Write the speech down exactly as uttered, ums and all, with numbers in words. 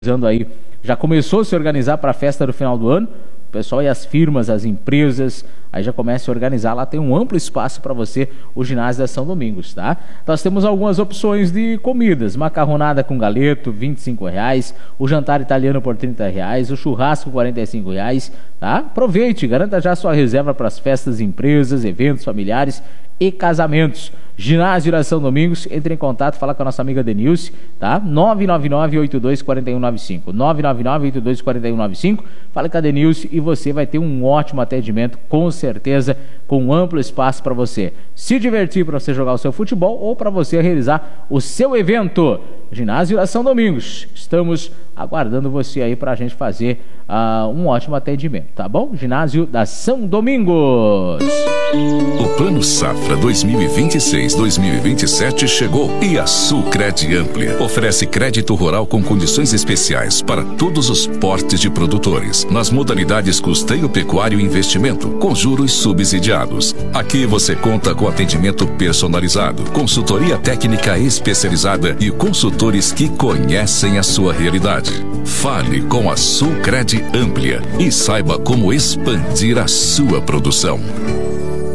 Aí, já começou a se organizar para a festa do final do ano. O pessoal e as firmas, as empresas, aí já começa a organizar. Lá tem um amplo espaço para você, o ginásio da São Domingos, tá? Nós temos algumas opções de comidas: macarronada com galeto, vinte e cinco reais, o jantar italiano por trinta reais, o churrasco quarenta e cinco reais, tá? Aproveite, garanta já sua reserva para as festas, empresas, eventos familiares e casamentos. Ginásio da São Domingos, entre em contato, fala com a nossa amiga Denilce, tá? nove nove nove, oito dois quatro um nove cinco, nove nove nove, oito dois quatro um nove cinco. Fala com a Denilce e você vai ter um ótimo atendimento, com certeza, com um amplo espaço para você se divertir, para você jogar o seu futebol ou para você realizar o seu evento. Ginásio da São Domingos, estamos aguardando você aí para a gente fazer uh, um ótimo atendimento, tá bom? Ginásio da São Domingos. O Plano Safra dois mil e vinte e seis dois mil e vinte e sete chegou e a Sulcred Amplia oferece crédito rural com condições especiais para todos os portes de produtores, nas modalidades custeio pecuário e investimento, com juros subsidiados. Aqui você conta com atendimento personalizado, consultoria técnica especializada e consultores que conhecem a sua realidade. Fale com a Sulcred Amplia e saiba como expandir a sua produção.